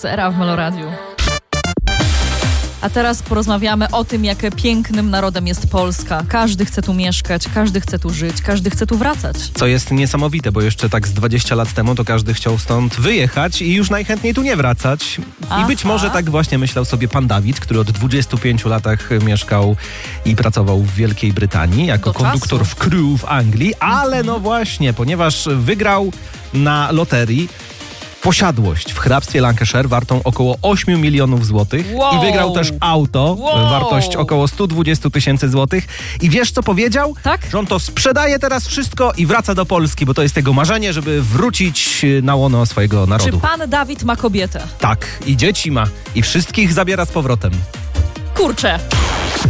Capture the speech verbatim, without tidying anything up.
Era w Meloradiu. A teraz porozmawiamy o tym, jak pięknym narodem jest Polska. Każdy chce tu mieszkać, każdy chce tu żyć, każdy chce tu wracać. Co jest niesamowite, bo jeszcze tak z dwadzieścia lat temu to każdy chciał stąd wyjechać i już najchętniej tu nie wracać. Aha. I być może tak właśnie myślał sobie pan Dawid, który od dwudziestu pięciu latach mieszkał i pracował w Wielkiej Brytanii jako Do konduktor czasu. w crew w Anglii, ale no właśnie, ponieważ wygrał na loterii posiadłość w hrabstwie Lancashire wartą około ośmiu milionów złotych Wow. i wygrał też auto, Wow. wartość około stu dwudziestu tysięcy złotych. I wiesz co powiedział? Tak? Że on to sprzedaje teraz wszystko i wraca do Polski, bo to jest jego marzenie, żeby wrócić na łono swojego Czy narodu. pan Dawid ma kobietę? Tak, i dzieci ma i wszystkich zabiera z powrotem. Kurczę.